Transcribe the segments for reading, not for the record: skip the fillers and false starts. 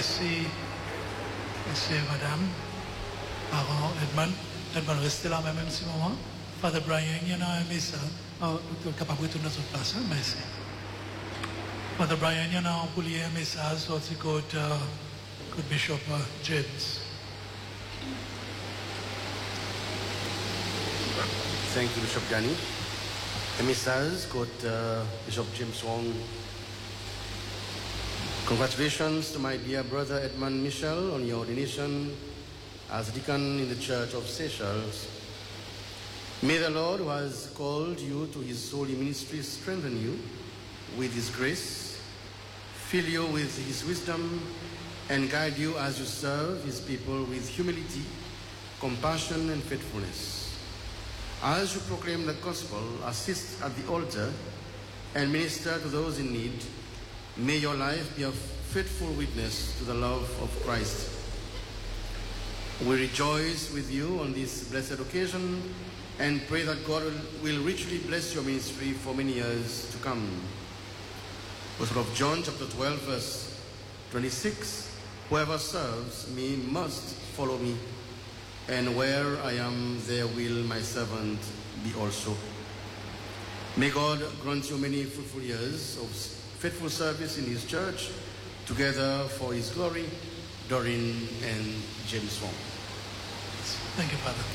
Merci, monsieur et madame. Parents, Edmond, restez là même un petit moment. Father Brian, il y en a un message. Tu es capable de retourner dans votre place, hein? Merci. Father Brian, il y en a un pour lire un message sorti contre Bishop James. Thank you, Bishop Gani. A message contre Bishop James Wong. Congratulations to my dear brother Edmund Michel on your ordination as deacon in the Church of Seychelles. May the Lord who has called you to his holy ministry strengthen you with his grace, fill you with his wisdom, and guide you as you serve his people with humility, compassion, and faithfulness. As you proclaim the gospel, assist at the altar, and minister to those in need, may your life be a faithful witness to the love of Christ. We rejoice with you on this blessed occasion and pray that God will richly bless your ministry for many years to come. Gospel of John chapter 12 verse 26, whoever serves me must follow me, and where I am, there will my servant be also. May God grant you many fruitful years of faithful service in his church, together for his glory, Doreen and James Wong. Thank you, Father.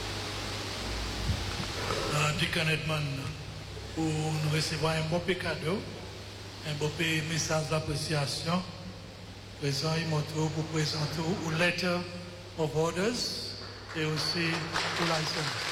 Deacon Edmond, pour nous recevoir un beau cadeau, un beau message d'appréciation. Présent, il montre pour présenter une letter of orders et aussi une license.